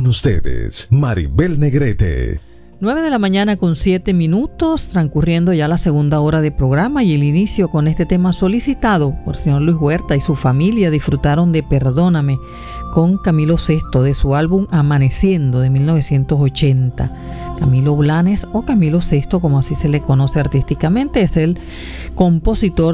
ustedes, Maribel Negrete. 9 de la mañana con 7 minutos, transcurriendo ya la segunda hora de programa y el inicio con este tema solicitado por el señor Luis Huerta y su familia. Disfrutaron de Perdóname con Camilo VI de su álbum Amaneciendo de 1980. Camilo Blanes o Camilo VI, como así se le conoce artísticamente, es el compositor